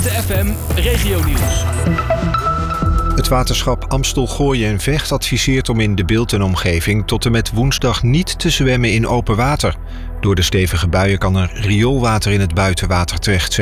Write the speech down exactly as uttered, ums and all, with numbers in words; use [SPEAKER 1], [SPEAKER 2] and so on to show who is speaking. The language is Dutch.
[SPEAKER 1] Water F M Regionieuws.
[SPEAKER 2] Het waterschap Amstel, Gooien en Vecht adviseert om in De Bilt en omgeving tot en met woensdag niet te zwemmen in open water. Door de stevige buien kan er rioolwater in het buitenwater terecht zijn.